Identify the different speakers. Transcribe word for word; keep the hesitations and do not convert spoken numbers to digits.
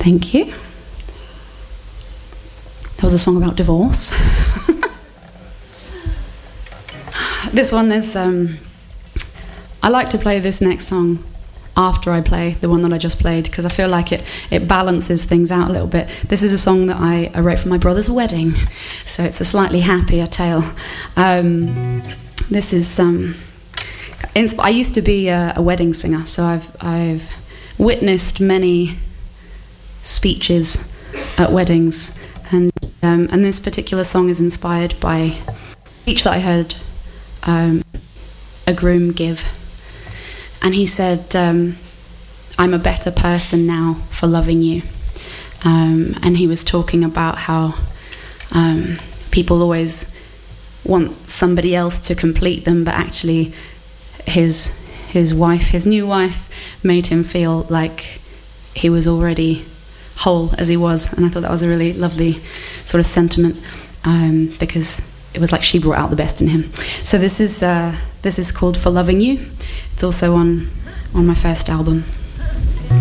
Speaker 1: Thank you. That was a song about divorce. This one is, um, I like to play this next song after I play the one that I just played, because I feel like it, it balances things out a little bit. This is a song that I, I wrote for my brother's wedding, so it's a slightly happier tale. Um, this is, um, insp- I used to be a, a wedding singer, so I've, I've witnessed many speeches at weddings, and, um, and this particular song is inspired by a speech that I heard um, a groom give. And he said, um, I'm a better person now for loving you. Um, and he was talking about how um, people always want somebody else to complete them, but actually his his wife, his new wife, made him feel like he was already whole as he was. And I thought that was a really lovely sort of sentiment, um, because it was like she brought out the best in him. So this is uh, this is called For Loving You. It's also on on my first album.